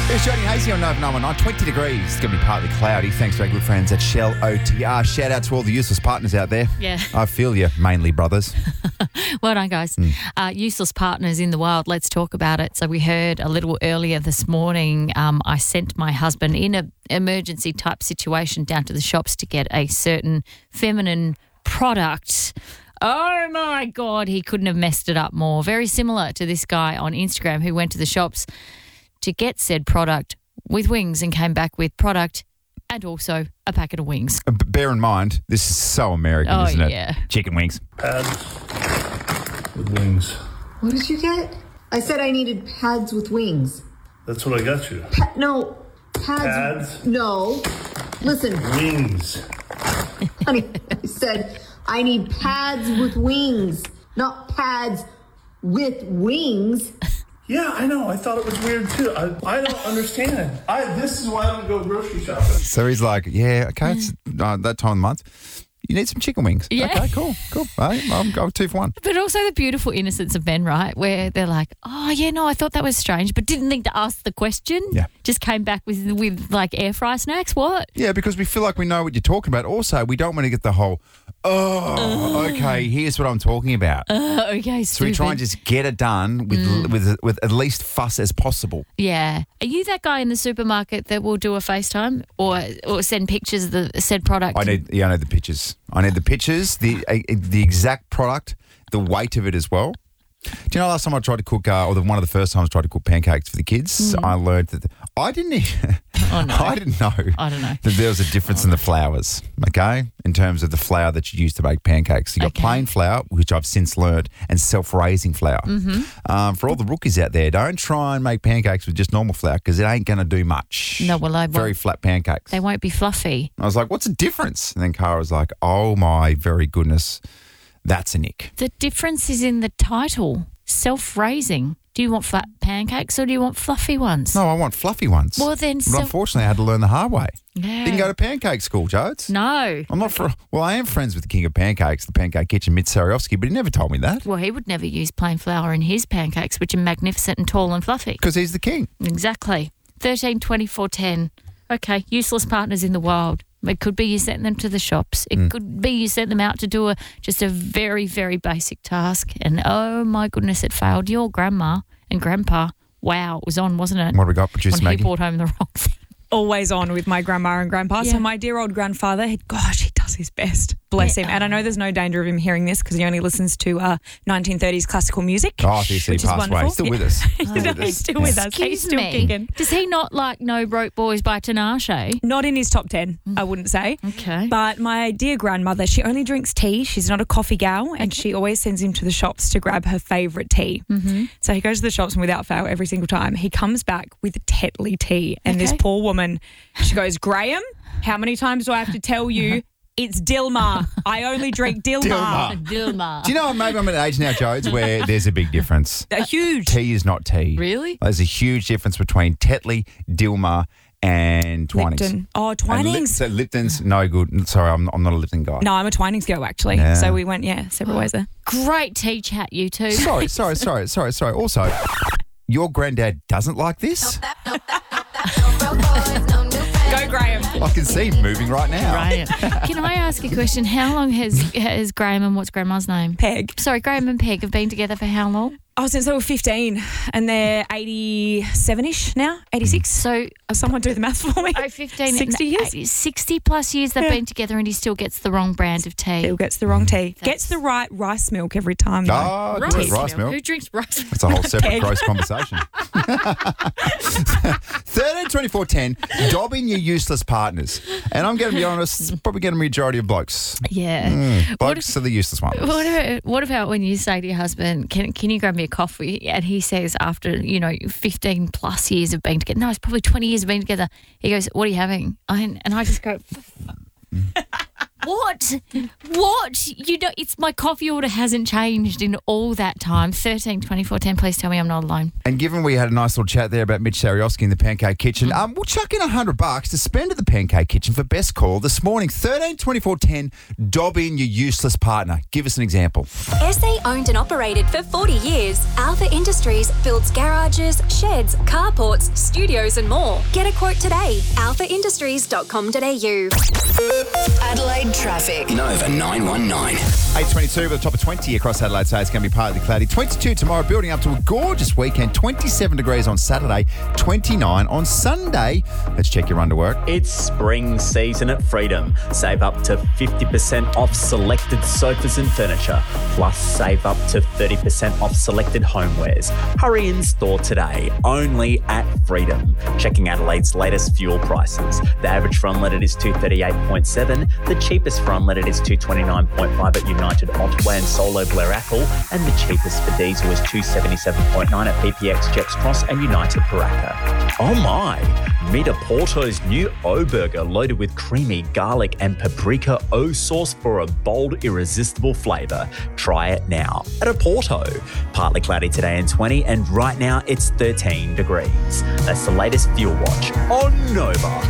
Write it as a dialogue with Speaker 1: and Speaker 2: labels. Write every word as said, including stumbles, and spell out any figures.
Speaker 1: It's Jody Hasey on Nova nine one nine. twenty degrees. It's going to be partly cloudy. Thanks to our good friends at Shell O T R. Shout out to all the useless partners out there.
Speaker 2: Yeah.
Speaker 1: I feel you, mainly brothers.
Speaker 2: Well done, guys. Mm. Uh, useless partners in the wild. Let's talk about it. So we heard a little earlier this morning, um, I sent my husband in an emergency type situation down to the shops to get a certain feminine product. Oh, my God, he couldn't have messed it up more. Very similar to this guy on Instagram who went to the shops to get said product with wings and came back with product and also a packet of wings.
Speaker 1: Uh, bear in mind, this is so American,
Speaker 2: oh,
Speaker 1: isn't it?
Speaker 2: Yeah.
Speaker 1: Chicken wings.
Speaker 3: Pads with wings.
Speaker 4: What did you get? I said I needed pads with wings.
Speaker 3: That's what I got you.
Speaker 4: Pa- no, pads.
Speaker 3: Pads?
Speaker 4: No. Listen.
Speaker 3: Wings.
Speaker 4: Honey, I said I need pads with wings, not pads with wings.
Speaker 3: Yeah, I know. I thought it was weird too. I, I don't understand. I this is why I don't go grocery shopping.
Speaker 1: So he's like, yeah, okay, it's uh, that time of the month. You need some chicken wings.
Speaker 2: Yeah.
Speaker 1: Okay, cool, cool. Right, I'll go two for one.
Speaker 2: But also the beautiful innocence of men, right? Where they're like, oh, yeah, no, I thought that was strange, but didn't think to ask the question.
Speaker 1: Yeah.
Speaker 2: Just came back with, with like air fry snacks. What?
Speaker 1: Yeah, because we feel like we know what you're talking about. Also, we don't want to get the whole, oh, uh, okay, here's what I'm talking about.
Speaker 2: Uh, okay,
Speaker 1: So we try and just get it done with, mm. with with at least fuss as possible.
Speaker 2: Yeah. Are you that guy in the supermarket that will do a FaceTime or or send pictures of the said product?
Speaker 1: I need, yeah, I need the pictures. I need the pictures, the uh, the exact product, the weight of it as well. Do you know last time I tried to cook, uh, or the, one of the first times I tried to cook pancakes for the kids, mm. I learned that the, I didn't even,
Speaker 2: oh, no.
Speaker 1: I didn't know
Speaker 2: I don't know.
Speaker 1: that there was a difference oh, in the flours, okay, in terms of the flour that you use to make pancakes. You got
Speaker 2: okay.
Speaker 1: plain flour, which I've since learned, and self-raising flour.
Speaker 2: Mm-hmm.
Speaker 1: Um, for all the rookies out there, don't try and make pancakes with just normal flour because it ain't going to do much.
Speaker 2: No, well, I
Speaker 1: Very
Speaker 2: won't.
Speaker 1: flat pancakes.
Speaker 2: They won't be fluffy.
Speaker 1: I was like, what's the difference? And then Cara was like, oh my very goodness, that's a nick.
Speaker 2: The difference is in the title. Self-raising. Do you want flat pancakes or do you want fluffy ones?
Speaker 1: No, I want fluffy ones.
Speaker 2: Well, then...
Speaker 1: But
Speaker 2: self-
Speaker 1: unfortunately, I had to learn the hard way.
Speaker 2: Yeah.
Speaker 1: Didn't go to pancake school, Jodes.
Speaker 2: No.
Speaker 1: I'm not for... Well, I am friends with the king of pancakes, the Pancake Kitchen, Mitch Sariovsky, but he never told me that.
Speaker 2: Well, he would never use plain flour in his pancakes, which are magnificent and tall and fluffy.
Speaker 1: Because he's the king.
Speaker 2: Exactly. thirteen twenty-four ten. Okay, useless partners in the wild. It could be you sent them to the shops. It mm. could be you sent them out to do a just a very, very basic task. And, oh, my goodness, it failed. Your grandma and grandpa, wow, it was on, wasn't it?
Speaker 1: What have we got, producer
Speaker 2: when
Speaker 1: Maggie?
Speaker 2: He brought home the wrong thing.
Speaker 5: Always on with my grandma and grandpa.
Speaker 2: Yeah.
Speaker 5: So my dear old grandfather, gosh, he does his best. Bless
Speaker 2: yeah.
Speaker 5: him. And I know there's no danger of him hearing this because he only listens to uh, nineteen thirties classical music.
Speaker 1: Oh, he said he passed away. He's still
Speaker 5: yeah.
Speaker 1: with us.
Speaker 5: He's still, with, us. still with us.
Speaker 2: Excuse
Speaker 5: He's still
Speaker 2: me.
Speaker 5: kicking.
Speaker 2: Does he not like No Broke Boys by Tinashe?
Speaker 5: Not in his top ten, I wouldn't say.
Speaker 2: Okay.
Speaker 5: But my dear grandmother, she only drinks tea. She's not a coffee gal, and she always sends him to the shops to grab her favourite tea.
Speaker 2: Mm-hmm.
Speaker 5: So he goes to the shops and without fail, every single time, he comes back with Tetley tea. And
Speaker 2: Okay.
Speaker 5: this poor woman, she goes, Graham, how many times do I have to tell you it's Dilmah? I only drink Dilmah.
Speaker 1: Dilmah.
Speaker 2: Dilmah.
Speaker 1: Do you know, maybe I'm at an age now, Jodes, where there's a big difference.
Speaker 5: A huge.
Speaker 1: Tea is not tea.
Speaker 2: Really?
Speaker 1: There's a huge difference between Tetley, Dilmah, and Twinings.
Speaker 5: Lipton. Oh,
Speaker 1: And
Speaker 5: Twinings.
Speaker 1: Lip, so Lipton's no good. Sorry, I'm, I'm not a Lipton guy.
Speaker 5: No, I'm a Twinings girl, actually.
Speaker 1: Yeah.
Speaker 5: So we went, yeah, several ways there.
Speaker 2: Great tea chat, you two.
Speaker 1: Sorry, sorry, sorry, sorry, sorry. Also, your granddad doesn't like this?
Speaker 5: Go, Graham.
Speaker 1: I can see him moving right now.
Speaker 2: Right. Can I ask a question? How long has has Graham and what's Grandma's name?
Speaker 5: Peg.
Speaker 2: Sorry, Graham and Peg have been together for how long?
Speaker 5: Oh, since they were fifteen, and they're eighty-seven-ish now, eighty-six.
Speaker 2: So,
Speaker 5: Someone do the maths for me.
Speaker 2: oh, fifteen,
Speaker 5: sixty years?
Speaker 2: sixty plus years they've
Speaker 5: Yeah.
Speaker 2: been together and he still gets the wrong brand of tea.
Speaker 5: Still gets the wrong tea.
Speaker 2: That's-
Speaker 5: Gets the right rice milk every time, though.
Speaker 1: Oh,
Speaker 2: Rice,
Speaker 1: rice, rice
Speaker 2: milk.
Speaker 1: milk.
Speaker 2: Who drinks rice milk?
Speaker 1: That's a whole separate
Speaker 5: Peg.
Speaker 1: gross conversation. thirteen twenty-four ten, dobbing your useless partners. And I'm going to be honest, it's probably getting a majority of blokes.
Speaker 2: Yeah.
Speaker 1: Mm, blokes are the useless ones.
Speaker 2: What about, what about when you say to your husband, can can you grab me a coffee? And he says after, you know, fifteen plus years of being together, no, it's probably twenty years of being together, he goes, what are you having? I, and I just go, What? What? You know, it's my coffee order hasn't changed in all that time. thirteen twenty-four ten. Please tell me I'm not alone.
Speaker 1: And given we had a nice little chat there about Mitch Sariowski in the Pancake Kitchen, um, we'll chuck in a hundred bucks to spend at the Pancake Kitchen for best call this morning. thirteen twenty-four ten. Dob in your useless partner. Give us an example.
Speaker 6: S A owned and operated for forty years, Alpha Industries builds garages, sheds, carports, studios and more. Get a quote today. alpha industries dot com dot a u.
Speaker 7: Adelaide traffic.
Speaker 8: Nova nine one nine.
Speaker 1: eight twenty-two with a top of twenty across Adelaide today. It's going to be partly cloudy. twenty-two tomorrow, building up to a gorgeous weekend. twenty-seven degrees on Saturday, twenty-nine on Sunday. Let's check your underwork.
Speaker 9: It's spring season at Freedom. Save up to fifty percent off selected sofas and furniture. Plus, save up to thirty percent off selected homewares. Hurry in store today, only at Freedom. Checking Adelaide's latest fuel prices. The average for unleaded is two thirty-eight point seven. The cheapest for unleaded is two twenty-nine point five at United Otway and Solo Blair Ackle. And the cheapest for diesel is two seventy-seven point nine at P P X Jex Cross and United Paraka. Oh my! Meet a Porto's new O Burger loaded with creamy garlic and paprika O sauce for a bold, irresistible flavour. Try it now at a Porto. Partly cloudy today and twenty, and right now it's thirteen degrees. That's the latest fuel watch on Nova.